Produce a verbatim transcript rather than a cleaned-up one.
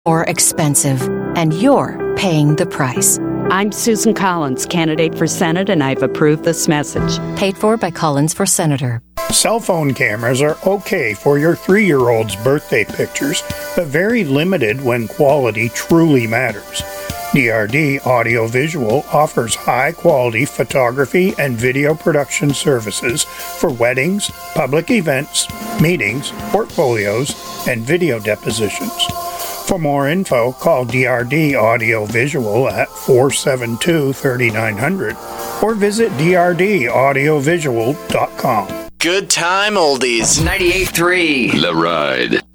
more expensive, and you're paying the price. I'm Susan Collins, candidate for Senate, and I've approved this message. Paid for by Collins for Senator. Cell phone cameras are okay for your three-year-old's birthday pictures, but very limited when quality truly matters. D R D Audio Visual offers high-quality photography and video production services for weddings, public events, meetings, portfolios, and video depositions. For more info, call D R D Audio Visual at four seven two, three nine zero zero or visit d r d audio visual dot com. Good time oldies. ninety-eight point three The Ride.